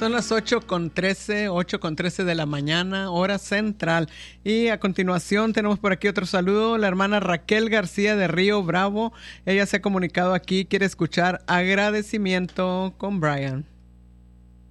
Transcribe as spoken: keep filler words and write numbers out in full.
Son las ocho con trece, ocho con trece de la mañana, hora central. Y a continuación tenemos por aquí otro saludo, la hermana Raquel García de Río Bravo. Ella se ha comunicado aquí, quiere escuchar Agradecimiento con Brian.